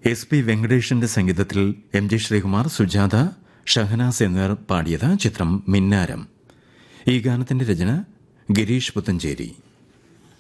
SP വെങ്കടേഷിന്റെ സംഗീതത്തിൽ MG Sreekumar, Sujatha, Shahnaz എന്നിവർ പാടിയത്. ചിത്രം മിന്നാരം. ഈ ഗാനത്തിന്റെ രചന ഗിരീഷ് പുത്തഞ്ചേരി.